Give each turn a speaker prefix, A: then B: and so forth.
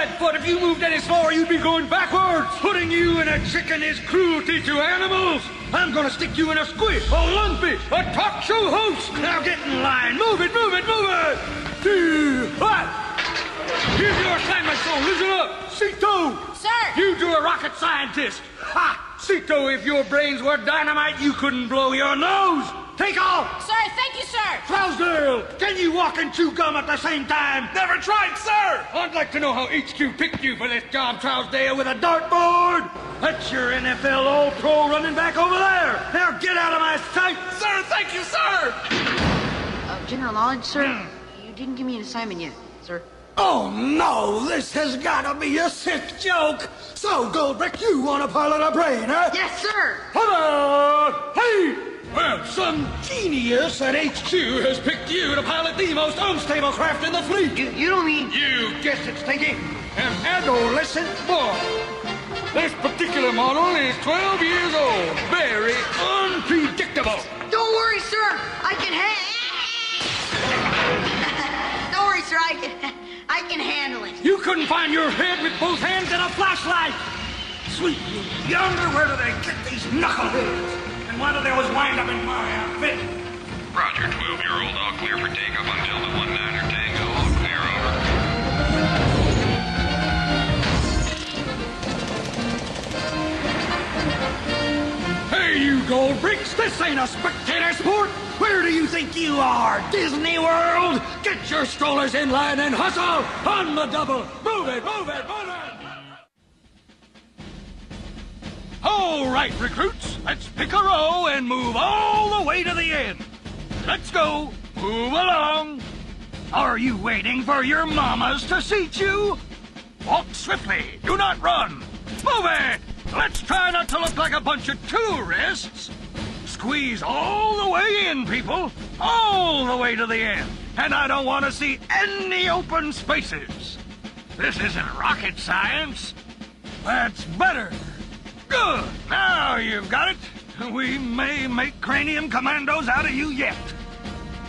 A: Leadfoot, if you moved any slower, you'd be going backwards. Putting you in a chicken is cruelty to animals. I'm gonna stick you in a squid, a lumpy, a talk show host. Now get in line. Move it, move it, move it. Here's your assignment, so listen up. Cito!
B: Sir!
A: You do a rocket scientist. Ha! Cito, if your brains were dynamite, you couldn't blow your nose. Take off!
B: Sir, thank you, sir!
A: Trousdale, can you walk and chew gum at the same time?
C: Never tried, sir!
A: I'd like to know how HQ picked you for this job, Trousdale, with a dartboard. That's your NFL All-Pro running back over there. Now get out of my sight.
C: Sir, thank you, sir!
D: General knowledge, sir? You didn't give me an assignment yet, sir.
A: Oh, no, this has got to be a sick joke. So, Goldbrick, you want to pilot a brain, huh?
D: Yes, sir!
A: Ta-da! Hey! Well, some genius at HQ has picked you to pilot the most unstable craft in the fleet.
D: You don't mean...
A: You guessed it, Stinky. An adolescent boy. This particular model is 12 years old. Very unpredictable.
D: Don't worry, sir. I can Don't worry, sir. I can handle it.
A: You couldn't find your head with both hands and a flashlight. Sweet yonder, where do they get these knuckleheads? And why do they always wind up in my outfit?
E: Roger, 12-year-old, all clear for takeoff until the 1-9er Tango. All clear, over.
A: Hey, you Goldbricks, this ain't a spectator sport. Where do you think you are, Disney World? Get your strollers in line and hustle on the double. Move it, move it, move it. All right, recruits, let's pick a row and move all the way to the end. Let's go. Move along. Are you waiting for your mamas to seat you? Walk swiftly. Do not run. Move it. Let's try not to look like a bunch of tourists. Squeeze all the way in, people. All the way to the end. And I don't want to see any open spaces. This isn't rocket science. That's better. Good. Now you've got it. We may make cranium commandos out of you yet.